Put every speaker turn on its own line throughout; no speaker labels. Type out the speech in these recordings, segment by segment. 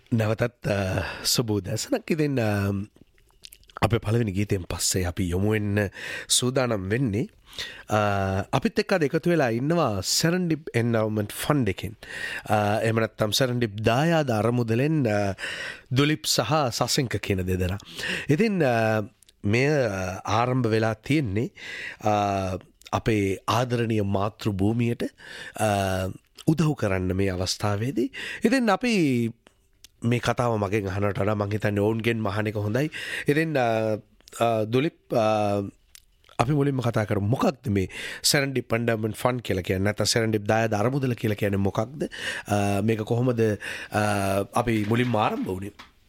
නැවතත් සුබෝදෑසනක් ඉතින් අපේ පළවෙනි ගීතයෙන් පස්සේ අපි යොමුවෙන්න සූදානම් වෙන්නේ අපිත් එක්ක එකතු වෙලා ඉන්නවා සෙරන්ඩිප් එන්ඩවුමන්ට් ෆන්ඩ් එකෙන් එහෙම නැත්නම් සෙරන්ඩිප් දායාද අරමුදලෙන් දුලිප් සහ සසෙන්ක කියන දෙදෙනා. ඉතින් මෙය ආරම්භ වෙලා තියෙන්නේ අපේ ආදරණීය මාතෘ භූමියට උදව් කරන්න මේ අවස්ථාවේදී. ඉතින් අපි මේ කතාව මගෙන් අහනට වඩා මං හිතන්නේ ඔවුන්ගෙන් අහන එක හොඳයි. ඉතින් දුලිප් අපි මුලින්ම කතා කරමු මොකක්ද මේ සෙරන්ඩිප් එන්ඩවුමන්ට් ෆන්ඩ් කියලා කියන්නේ නැත්නම් සෙරන්ඩිප් දායාද අරමුදල කියලා කියන්නේ මොකක්ද? මේක කොහොමද අපි මුලින්ම ආරම්භ වුණේ?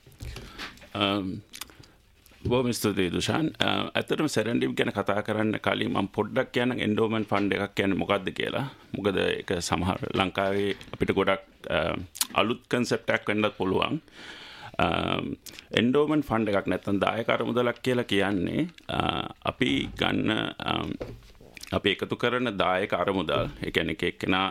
බොහොම ස්තුතියි දුෂාන්. ඇත්තටම සෙරන්ඩිප් ගැන කතා කරන්න කලින් මම පොඩ්ඩක් කියන්න එන්ඩෝමන්ට් ෆන්ඩ් එකක් කියන්නේ මොකක්ද කියලා. මොකද ඒක සමහර ලංකාවේ අපිට ගොඩක් අලුත් කන්සෙප්ට් එකක් වෙන්නත් පුළුවන්. එන්ඩෝමන්ට් ෆන්ඩ් එකක් නැත්නම් දායක අරමුදලක් කියලා කියන්නේ අපි ගන්න අපි එකතු කරන දායක අරමුදල්. ඒ කියන්නේ එක එක්කෙනා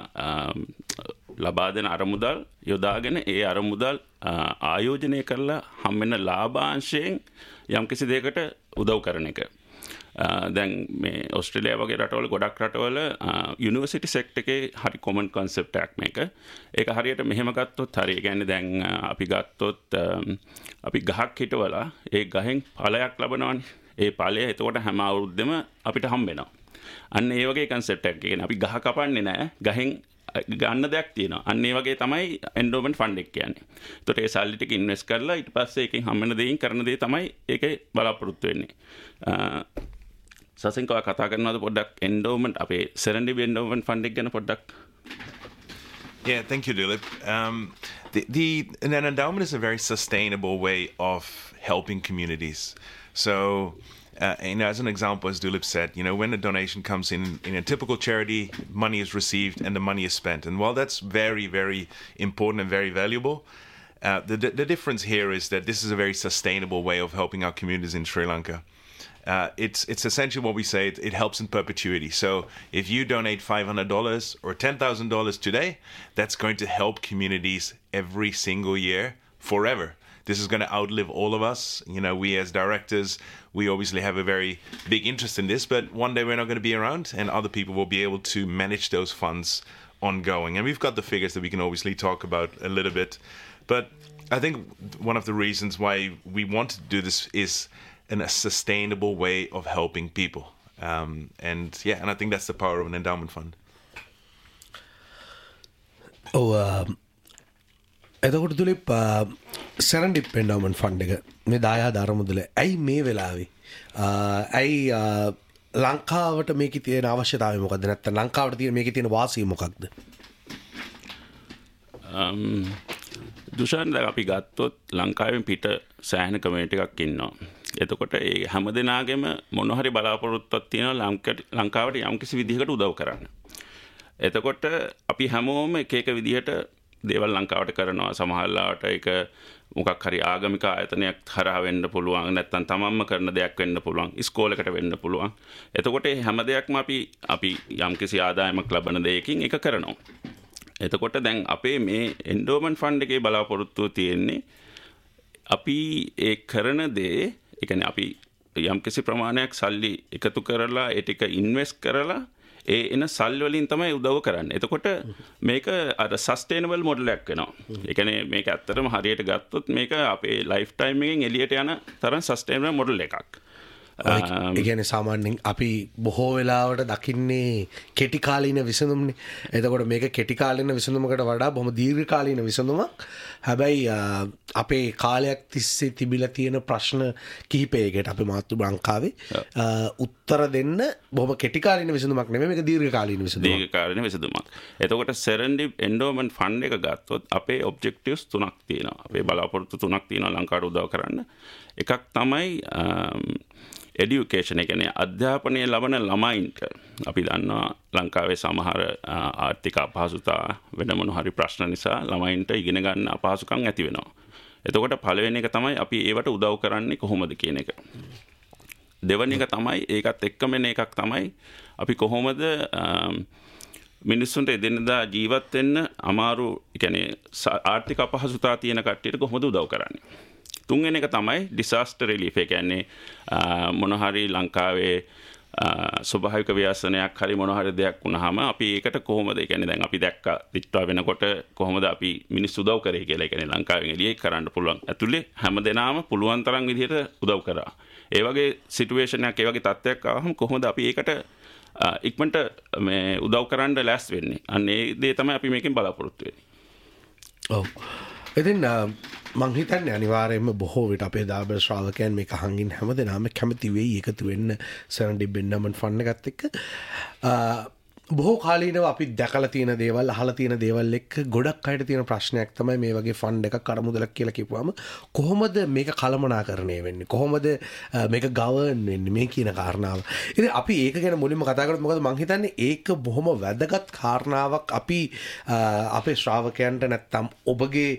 ලබා දෙන අරමුදල් යොදාගෙන ඒ අරමුදල් ආයෝජනය කරලා හම්බෙන ලාභාංශයෙන් යම්කිසි දෙයකට උදව් කරන එක. දැන් මේ ඔස්ට්‍රේලියාව වගේ රටවල ගොඩක් රටවල යුනිවර්සිටි සෙක්ටර් එකේ හරි කොමන් කන්සෙප්ට් එකක් මේක. ඒක හරියට මෙහෙම ගත්තොත් හරි. ඒ කියන්නේ දැන් අපි ගත්තොත් අපි ගහක් හිටවලා ඒ ගහෙන් ඵලයක් ලබනවානේ. ඒ ඵලය එතකොට හැම අවුරුද්දෙම අපිට හම්බ වෙනවා. අන්න ඒ වගේ කන්සෙප්ට් එකක්. ඒ කියන්නේ අපි ගහ කපන්නේ නැහැ. ගහෙන් ගන්න දෙයක් තියෙනවා. අන්න ඒ වගේ තමයි එන්ඩෝමන්ට් ෆන්ඩ් එක කියන්නේ. ඒතකොට ඒ සල්ලි ටික ඉන්වෙස්ට් කරලා ඊට පස්සේ ඒකෙන් හම්බෙන දෙයින් කරන දේ තමයි ඒකේ බලාපොරොත්තු වෙන්නේ. සසෙන්කව කතා කරනවාද පොඩ්ඩක් එන්ඩෝමන්ට් අපේ සෙරන්ඩිප් එන්ඩෝමන්ට් ෆන්ඩ් එක ගැන පොඩ්ඩක්?
Yeah, thank you, Dilip. An endowment is a very sustainable way of helping communities. So, as an example, as Dulip said, when a donation comes in a typical charity, money is received and the money is spent. And while that's very, very important and very valuable, the difference here is that this is a very sustainable way of helping our communities in Sri Lanka. It's essentially what we say, it helps in perpetuity. So if you donate $500 or $10,000 today, that's going to help communities every single year forever. This is going to outlive all of us. We as directors, we obviously have a very big interest in this, but one day we're not going to be around and other people will be able to manage those funds ongoing. And we've got the figures that we can obviously talk about a little bit. But I think one of the reasons why we want to do this is in a sustainable way of helping people. And I think that's the power of an endowment fund.
එතකොට දුලිප් Serendib endowment fund එක මේ දායාද අරමුදල ඇයි මේ වෙලාවේ ඇයි ලංකාවට මේකේ තියෙන අවශ්‍යතාවය මොකක්ද? නැත්නම් ලංකාවට තියෙන මේකේ තියෙන වාසිය මොකක්ද?
දුෂාන්, අපි ගත්තොත් ලංකාවෙන් පිට සෑහෙන කමියුනිටි එකක් ඉන්නවා. එතකොට ඒ හැම දෙනාගේම මොන හරි බලාපොරොත්තුවක් තියෙනවා ලංකාවට යම්කිසි විදිහකට උදව් කරන්න. එතකොට අපි හැමෝම එක එක විදිහට දේවල් ලංකාවට කරනවා. සමහරවිට ඒක මොකක් හරි ආගමික ආයතනයක් හරහා වෙන්න පුළුවන්, නැත්නම් තමන්ම කරන දෙයක් වෙන්න පුළුවන්, ඉස්කෝලේකට වෙන්න පුළුවන්. එතකොට මේ හැම දෙයක්ම අපි යම්කිසි ආදායමක් ලබන දෙයකින් ඒක කරනවා. එතකොට දැන් අපේ මේ එන්ඩෝමන්ට් ෆන්ඩ් එකේ බලාපොරොත්තුව තියෙන්නේ අපි ඒ කරන දේ, ඒ කියන්නේ අපි යම්කිසි ප්‍රමාණයක් සල්ලි එකතු කරලා ඒ ටික ඉන්වෙස්ට් කරලා ඒ එන සල්ලි වලින් තමයි උදව් කරන්නේ. එතකොට මේක අර සස්ටේනබල් මොඩල් එකක් වෙනවා. ඒ කියන්නේ මේක ඇත්තටම හරියට ගත්තොත් මේක අපේ ලයිෆ් ටයිම් එකෙන් එළියට යන තරම් සස්ටේනබල් මොඩල් එකක්.
ඒ කියන්නේ සාමාන්‍යයෙන් අපි බොහෝ වෙලාවට දකින්නේ කෙටි කාලීන විසඳුම්නේ. එතකොට මේක කෙටි කාලීන විසඳුමකට වඩා බොහොම දීර්ඝ කාලීන විසඳුමක්. හැබැයි අපේ කාලයක් තිස්සේ තිබිලා තියෙන ප්‍රශ්න කිහිපයකට අපේ මාතෘ ලංකාවේ උත්තර දෙන්න බොහොම කෙටි කාලීන විසඳුමක් නෙමෙයි, මේක දීර්ඝ කාලීන විසඳුමක්.
දීර්ඝ කාලීන විසඳුමක්. එතකොට සෙරන්ඩිප් එන්ඩෝමන්ට් ෆන්ඩ් එක ගත්තොත් අපේ ඔබ්ජෙක්ටිව්ස් 3ක් තියෙනවා. අපේ බලාපොරොත්තු 3ක් තියෙනවා ලංකාවට උදව් කරන්න. එකක් තමයි එඩියුකේෂන්. එක කියන්නේ අධ්‍යාපනය ලබන ළමයින්ට අපි දන්නවා ලංකාවේ සමහර ආර්ථික අපහසුතා වෙන මොන හරි ප්‍රශ්න නිසා ළමයින්ට ඉගෙන ගන්න අපහසුකම් ඇති වෙනවා. එතකොට පළවෙනි එක තමයි අපි ඒවට උදව් කරන්නේ කොහොමද කියන එක. දෙවෙනි එක තමයි ඒකත් එක්කම එන එකක් තමයි අපි කොහොමද මිනිස්සුන්ට එදිනෙදා ජීවත් වෙන්න අමාරු කියන්නේ ආර්ථික අපහසුතා තියෙන කට්ටියට කොහොමද උදව් කරන්නේ? තුන්වෙනි එක තමයි disaster relief. ඒ කියන්නේ මොන හරි ලංකාවේ ස්වභාවික ව්‍යසනයක් හරි මොන හරි දෙයක් වුණාම අපි ඒකට කොහොමද ඒ කියන්නේ දැන් අපි දැක්ක දිට්ටුව වෙනකොට කොහොමද අපි මිනිස්සු උදව් කරේ කියලා. ඒ කියන්නේ ලංකාවෙන් එළියේ කරන්න පුළුවන් ඇතුලේ හැමදෙනාම පුළුවන් තරම් විදිහට උදව් කරා. ඒ වගේ සිටුේෂන් එකක් ඒ වගේ තත්ත්වයක් ආවම කොහොමද අපි ඒකට ඉක්මනට මේ උදව් කරන්න ලෑස්ති වෙන්නේ? අන්න ඒ දේ තමයි අපි මේකෙන් බලාපොරොත්තු වෙන්නේ.
ඔව්. ඉතින් මං හිතන්නේ අනිවාර්යයෙන්ම බොහෝ විට අපේ දාබර ශ්‍රාවකයන් මේක අහන් හැමදෙනාම කැමති වෙයි එකතු වෙන්න සරන්ඩිබ් එන්නමන් ෆන් එකත් එක්ක. බොහෝ කාලීනව අපි දැකලා තියෙන දේවල් අහලා තියෙන දේවල් එක්ක ගොඩක් අයට තියෙන ප්‍රශ්නයක් තමයි මේ වගේ ෆන්ඩ් එකක් අරමුදලක් කියලා කිව්වම කොහොමද මේක කළමනාකරණය වෙන්නේ? කොහොමද මේක ගවර්න් වෙන්නේ මේ කියන කාරණාව. ඉතින් අපි ඒක ගැන මුලින්ම කතා කරමු. මොකද මං හිතන්නේ ඒක බොහොම වැදගත් කාරණාවක් අපි අපේ ශ්‍රාවකයන්ට නැත්තම් ඔබගේ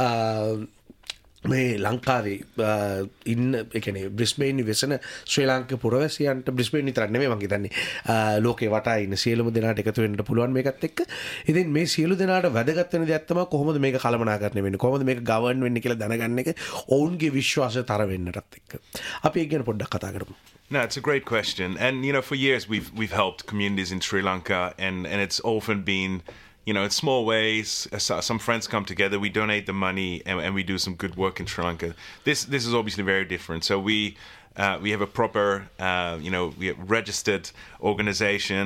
මේ ලංකාවේ ඉන්න එකනේ බ්‍රිස්බේන් වෙසන ශ්‍රී ලාංකික පුරවැසියන්ට බ්‍රිස්බේන් විතරක් නෙමෙයි මම හිතන්නේ ලෝකේ වටා ඉන්න සියලුම දෙනාට එකතු වෙන්න පුළුවන් මේකත් එක්ක. ඉතින් මේ සියලු දෙනාට වැදගත් වෙන දෙයක් තමයි කොහොමද මේක කළමනාකරණය වෙන්නේ, කොහොමද මේක ගවර්න් වෙන්නේ කියලා දැනගන්න එක ඔවුන්ගේ විශ්වාසය තර වෙන්නටත් එක්ක. අපි ඒක ගැන පොඩ්ඩක් කතා කරමු.
No, it's a great question. And, for years we've helped communities in Sri Lanka and it's often been in small ways. Some friends come together, we donate the money, and we do some good work in Sri Lanka. This is obviously very different. So we have a proper, we have registered organization.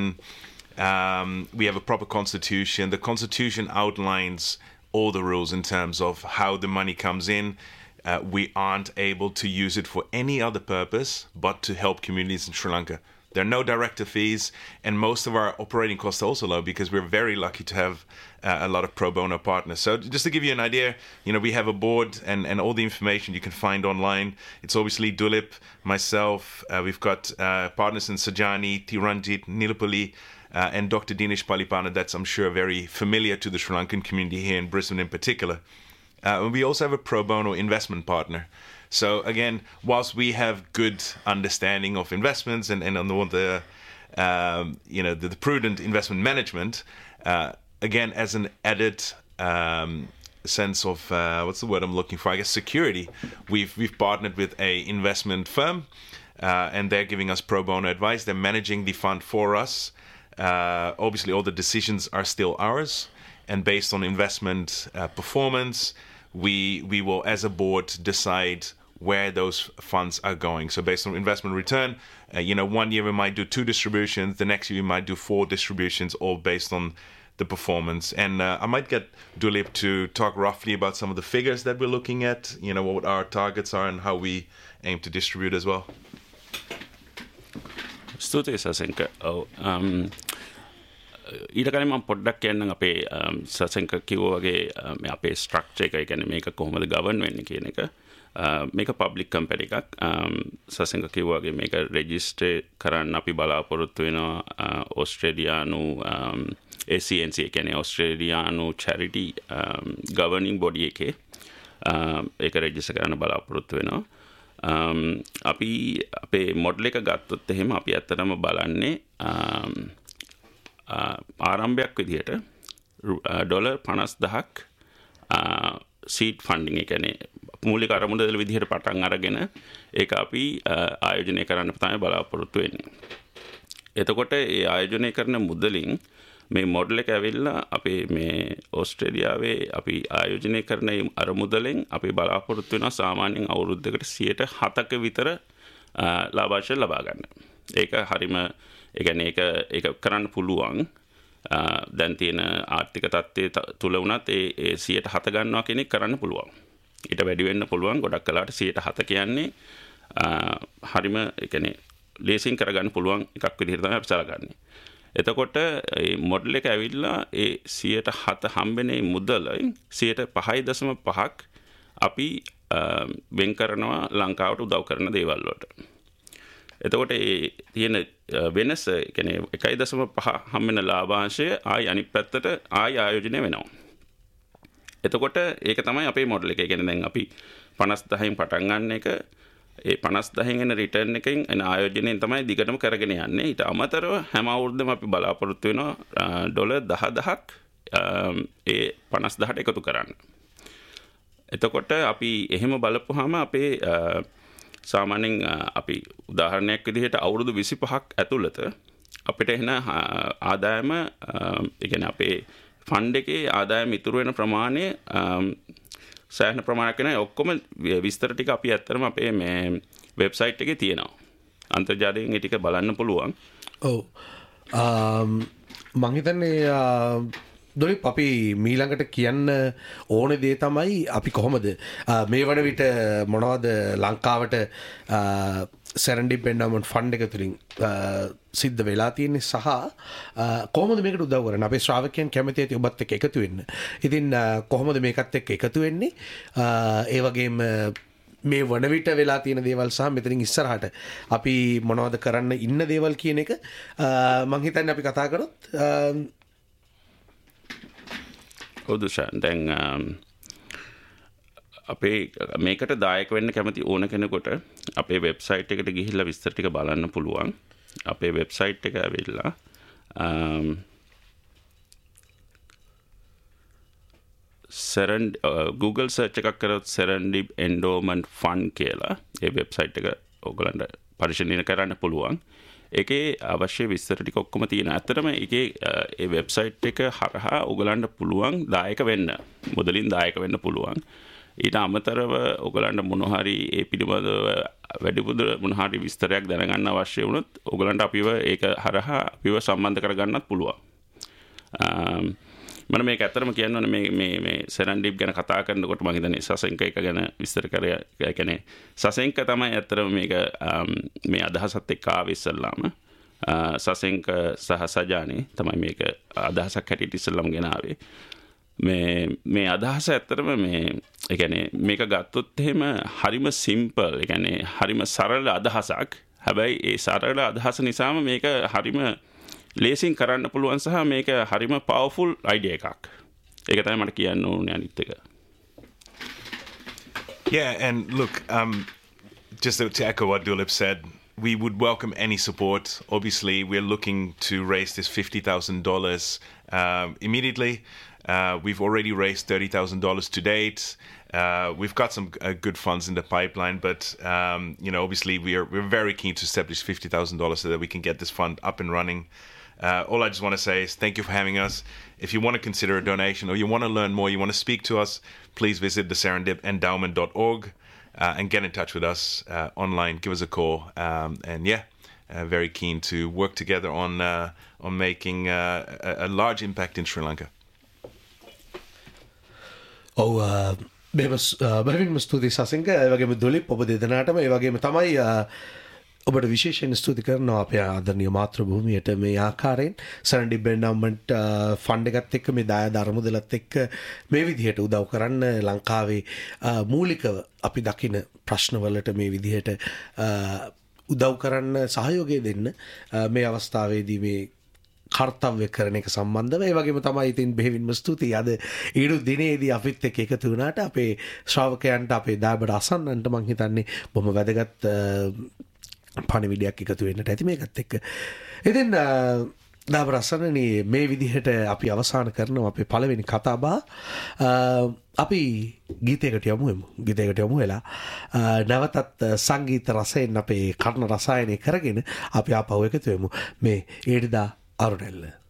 We have a proper constitution. The constitution outlines all the rules in terms of how the money comes in. We aren't able to use it for any other purpose but to help communities in Sri Lanka. There are no director fees, and most of our operating costs are also low because we're very lucky to have a lot of pro bono partners. So just to give you an idea, we have a board and all the information you can find online. It's obviously Dulip, myself. We've got partners in Sajani, Tiranjit, Nilapalli, and Dr. Dinesh Palipana. That's, I'm sure, very familiar to the Sri Lankan community here in Brisbane in particular. We also have a pro bono investment partner. So again, whilst we have good understanding of investments and on the prudent investment management, again, as an added sense of what's the word I'm looking for? I guess security. We've partnered with a investment firm, and they're giving us pro bono advice. They're managing the fund for us. Obviously, all the decisions are still ours, and based on investment performance, we will, as a board, decide where those funds are going. So based on investment return, 1 year we might do 2 distributions, the next year we might do 4 distributions, all based on the performance. And I might get Dulip to talk roughly about some of the figures that we're looking at, what our targets are and how we aim to distribute as well.
ස්තුතියි සසෙන්ක. ඊට කලින් මම පොඩ්ඩක් කියන්නම් අපේ සසෙන්ක කිව්වා වගේ අපේ ස්ට්‍රක්චර් එක කියන්නේ මේක කොහොමද ගවර්න් වෙන්නේ කියන එක. මේක පබ්ලික් කම්පැනි එකක්. සසෙන්ක කිව්වා වගේ මේක රෙජිස්ටර් කරන්න අපි බලාපොරොත්තු වෙනවා ඕස්ට්‍රේලියානු ACNC කියන්නේ ඕස්ට්‍රේලියානු චැරිටි ගවර්නින් බොඩි එකේ ඒක රෙජිස්ටර් කරන්න බලාපොරොත්තු වෙනවා. අපි අපේ මොඩල් එක ගත්තොත් එහෙම අපි ඇත්තටම බලන්නේ ආරම්භයක් විදිහට $50,000ක් සීඩ් ෆන්ඩින් එක කියන්නේ මූලික අරමුදල විදිහට පටන් අරගෙන ඒක අපි ආයෝජනය කරන්න තමයි බලාපොරොත්තු වෙන්නේ. එතකොට ඒ ආයෝජනය කරන මුදලින් මේ මොඩල් එක ඇවිල්ලා අපේ මේ ඕස්ට්‍රේලියාවේ අපි ආයෝජනය කරන අරමුදලෙන් අපි බලාපොරොත්තු වෙනවා සාමාන්‍යයෙන් අවුරුද්දකට 7% විතර ලාභාංශ ලබා ගන්න. ඒක හරිම ඒ කියන්නේ ඒක කරන්න පුළුවන්. දැන් තියෙන ආර්ථික තත්ත්වයේ තුල වුණත් ඒ 7% ගන්නවා කියන එක කරන්න පුළුවන්. ඊට වැඩි වෙන්න පුළුවන්. ගොඩක් කලාට 7% කියන්නේ හරිම ඒ කියන්නේ ලේසින් කරගන්න පුළුවන් එකක් විදිහට තමයි අපි සලකන්නේ. එතකොට මේ මොඩල් එක ඇවිල්ලා ඒ 7% හම්බෙන්නේ මුදලින් 5.5ක් අපි වෙන් කරනවා ලංකාවට උදව් කරන දේවල් වලට. එතකොට ඒ තියෙන වෙනස කියන්නේ 1.5 හම්බෙන ලාභාංශය ආයි අනිත් පැත්තට ආයි ආයෝජනය වෙනවා. එතකොට ඒක තමයි අපේ මොඩල් එක. ඒ කියන්නේ දැන් අපි 50,000න් පටන් ගන්න එක ඒ 50,000 එන රිටර්න් එකෙන් එන ආයෝජනයෙන් තමයි දිගටම කරගෙන යන්නේ. ඊට අමතරව හැම අවුරුද්දම අපි බලාපොරොත්තු වෙනවා ඩොලර් 10,000ක් ඒ 50,000ට එකතු කරන්න. එතකොට අපි එහෙම බලපුවාම අපේ සාමාන්‍යයෙන් අපි උදාහරණයක් විදිහට අවුරුදු 25ක් ඇතුළත අපිට එන ආදායම ඒ කියන්නේ අපේ ෆන්ඩ් එකේ ආදායම ඉතුරු වෙන ප්‍රමාණය සෑහෙන ප්‍රමාණයක් වෙන ඔක්කොම විස්තර ටික අපි ඇත්තටම අපේ මේ වෙබ්සයිට් එකේ තියෙනවා. අන්තර්ජාලයෙන් ඒ ටික බලන්න පුළුවන්.
ඔව්. මං හිතන්නේ දොලිප් අපි මීළඟට කියන්න ඕන දේ තමයි අපි කොහොමද මේ වන විට මොනවද ලංකාවට සැරන්ඩිප් එන්ඩාවුමන්ට් ෆන්ඩ් එක තුලින් සිද්ධ වෙලා තියෙන්නේ සහ කොහොමද මේකට උදව් කරන්නේ අපේ ශ්‍රාවකයන් කැමති ඇති ඔබත් එක්ක එකතු වෙන්න. ඉතින් කොහොමද මේකත් එක්ක එකතු වෙන්නේ? ඒ වගේම මේ වන විට වෙලා තියෙන දේවල් සහ මෙතනින් ඉස්සරහට අපි මොනවද කරන්න ඉන්න දේවල් කියන එක මං හිතන්නේ අපි කතා කරොත්
ඔදුෂන් දැන් අපේ මේකට දායක වෙන්න කැමති ඕන කෙනෙකුට අපේ වෙබ්සයිට් එකට ගිහිල්ලා විස්තර ටික බලන්න පුළුවන්. අපේ වෙබ්සයිට් එක ඇවිල්ලා Google search එකක් කරොත් Serendip Endowment Fund කියලා ඒ වෙබ්සයිට් එක ඔයගලන්ට පරිශීලනය කරන්න පුළුවන්. ඒකේ අවශ්‍ය විස්තර ටික ඔක්කොම තියෙනවා. ඇත්තටම ඒකේ ඒ වෙබ්සයිට් එක හරහා ඔයගලන්ට පුළුවන් දායක වෙන්න. මුදලින් දායක වෙන්න පුළුවන්. ඊට අමතරව ඔයගලන්ට මොන හරි ඒ පිළිබඳව වැඩිපුර මොන හරි විස්තරයක් දැනගන්න අවශ්‍ය වුණොත් ඔයගලන්ට අපිව ඒක හරහා අපිව සම්බන්ධ කරගන්නත් පුළුවන්. මම මේක ඇත්තටම කියන්න ඕනේ මේ සෙරන්ඩිප් ගැන කතා කරනකොට මම හිතන්නේ සසෙන්ක එක ගැන විස්තර කරේ. ඒ කියන්නේ සසෙන්ක තමයි ඇත්තටම මේක මේ අදහසත් එක්ක ආවේ ඉස්සල්ලාම. සසෙන්ක සහ සජානේ තමයි මේක අදහසක් හැටියට ඉස්සල්ලාම ගෙනාවේ. මේ අදහස ඇත්තටම ඒ කියන්නේ මේක ගත්තොත් එහෙම හරිම සිම්පල්, ඒ කියන්නේ හරිම සරල අදහසක්. හැබැයි ඒ සරල අදහස නිසාම මේක හරිම ලේසින් කරන්න පුළුවන් සහ මේක හරිම පවර්ෆුල් අයිඩියා එකක්. ඒක තමයි මට කියන්න ඕනේ අනිත් එක.
Yeah, and look, just to echo what Dulip said, we would welcome any support. Obviously, we're looking to raise this $50,000 immediately. We've already raised $30,000 to date. We've got some good funds in the pipeline, but obviously we're very keen to establish $50,000 so that we can get this fund up and running. All I just want to say is thank you for having us. If you want to consider a donation or you want to learn more, you want to speak to us, please visit the serendipendowment.org and get in touch with us online. Give us a call, and very keen to work together on making a large impact in Sri Lanka.
බැවින්ම ස්තුතියි සසිංක. ඒ වගේම දොලිප් ඔබ දෙදෙනාටම ඒ වගේම තමයි ඔබට විශේෂයෙන් ස්තුති කරනවා අපේ ආදරණීය මාතෘභූමියට මේ ආකාරයෙන් සරන්ඩිප් එන්ඩාවුමන්ට් ෆන්ඩ් එකත් එක්ක මේ දායාද අරමුදලත් එක්ක මේ විදිහට උදව් කරන්න ලංකාවේ මූලිකව අපි දකින ප්‍රශ්නවලට මේ විදිහට උදව් කරන්න සහයෝගය දෙන්න මේ අවස්ථාවේදී මේ කර්තව්‍ය කරන එක සම්බන්ධව ඒ වගේම තමයි ඉතින් බෙහෙවින්ම ස්තුතියි අද ඊළු දිනේදී අපිත් එක්ක එකතු වුණාට අපේ ශ්‍රාවකයන්ට අපේ දායබඩ අසන්නන්ට මං හිතන්නේ බොහොම වැදගත් පණිවිඩයක් එකතු වෙන්නට ඇති මේකත් එක්ක. ඉතින් දායබඩ අසන්නනේ මේ විදිහට අපි අවසන් කරනවා අපේ පළවෙනි කතාබහ. අපි ගීතයකට යමු වෙලා නැවතත් සංගීත රසයෙන් අපේ කර්ණ රසායනය කරගෙන අපි ආපහු එකතු වෙමු මේ ඒඩිදා අරුණෙල්ල.